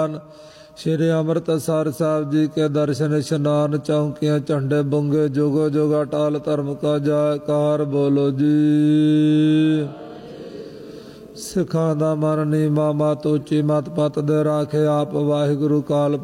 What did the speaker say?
ਸ਼੍ਰੀ ਅੰਮ੍ਰਿਤਸਰ ਸਾਹਿਬ ਜੀ ਕੇ ਦਰਸ਼ਨ ਇਸ਼ਨਾਨ ਚੌਂਕੀਆਂ ਝੰਡੇ ਬੁੰਗੇ ਜੁਗੋ ਜੁਗ ਅਟਲ ਧਰਮ ਕਾ ਜੈਕਾਰ ਬੋਲੋ ਜੀ। ਸਿੱਖਾਂ ਦਾ ਮਨ ਨੀਵਾਂ ਮਤ ਉੱਚੀ ਮਤ ਪਤ ਦੇ ਰਾਖੇ ਆਪ ਵਾਹਿਗੁਰੂ ਕਾਲ